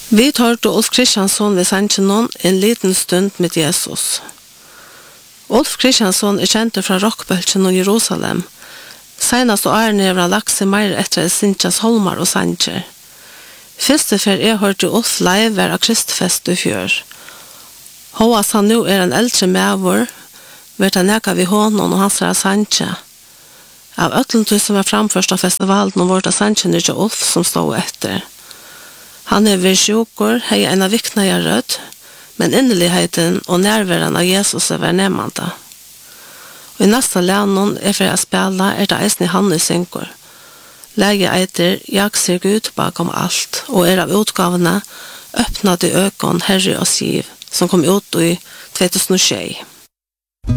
Vi tar til Ulf Kristiansson ved Sanchinon en liten stund med Jesus. Ulf Kristiansson kjent fra rockbølgen i Jerusalem. Senast og årene har lagt seg mer etter Sinjas holmar og Sancher. Første fer jeg hørte Ulf live være av Kristfest i fjør. Håas han nå en eldre medvår, vet han neka vi hånden og hans Sancher. Av øtlentur som var framførst av festivalen og vårt Sancher ikke Ulf som stod etter. Han vært sjukker, hei en av vikna jeg rød, men inneligheten og nærværen av Jesus var nemmende. Og i neste lænen for å spille det eisen i Hannes synker. Lege eiter, jeg ser Gud bakom alt, og av utgavene øppnet i økene Herre og Siv, som kom ut i 2006.